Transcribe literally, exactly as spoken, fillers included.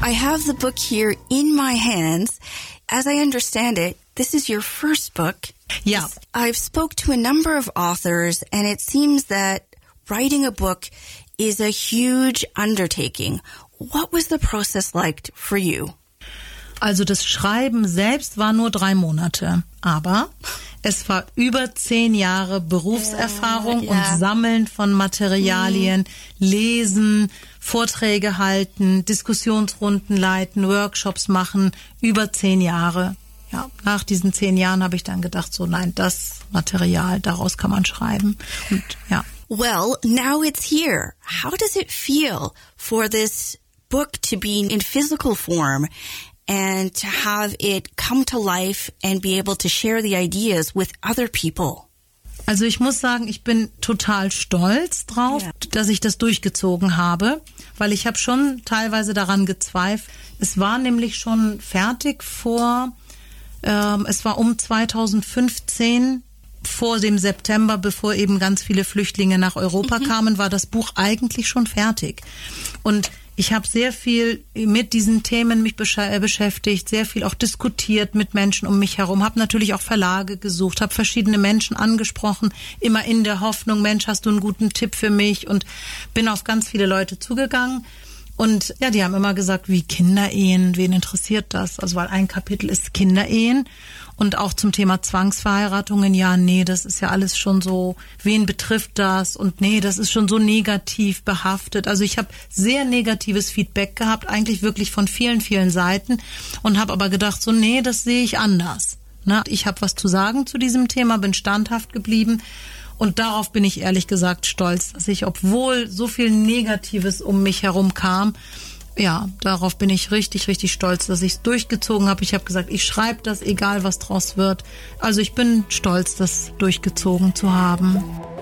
I have the book here in my hands. As I understand it, this is your first book. Ja. I've spoke to a number of authors, and it seems that writing a book is a huge undertaking. What was the process like for you? Also das Schreiben selbst war nur drei Monate, aber es war über zehn Jahre Berufserfahrung ja, ja. und Sammeln von Materialien, mhm. Lesen, Vorträge halten, Diskussionsrunden leiten, Workshops machen, über zehn Jahre. Ja, nach diesen zehn Jahren habe ich dann gedacht, so nein, das Material, daraus kann man schreiben. Und ja. Well, now it's here. How does it feel for this book to be in physical form and to have it come to life and be able to share the ideas with other people? Also ich muss sagen, ich bin total stolz drauf, ja. dass ich das durchgezogen habe, weil ich habe schon teilweise daran gezweifelt. Es war nämlich schon fertig vor, ähm, es war um zweitausendfünfzehn, vor dem September, bevor eben ganz viele Flüchtlinge nach Europa mhm. kamen, war das Buch eigentlich schon fertig. Und ich habe sehr viel mit diesen Themen mich beschäftigt, sehr viel auch diskutiert mit Menschen um mich herum, habe natürlich auch Verlage gesucht, habe verschiedene Menschen angesprochen, immer in der Hoffnung, Mensch, hast du einen guten Tipp für mich, und bin auf ganz viele Leute zugegangen. Und ja, die haben immer gesagt, wie Kinderehen, wen interessiert das? Also weil ein Kapitel ist Kinderehen. Und auch zum Thema Zwangsverheiratungen, ja, nee, das ist ja alles schon so, wen betrifft das? Und nee, das ist schon so negativ behaftet. Also ich habe sehr negatives Feedback gehabt, eigentlich wirklich von vielen, vielen Seiten, und habe aber gedacht, so nee, das sehe ich anders. Ne? Ich habe was zu sagen zu diesem Thema, bin standhaft geblieben, und darauf bin ich ehrlich gesagt stolz, dass ich, obwohl so viel Negatives um mich herum kam, ja, darauf bin ich richtig, richtig stolz, dass ich es durchgezogen habe. Ich habe gesagt, ich schreibe das, egal was draus wird. Also ich bin stolz, das durchgezogen zu haben.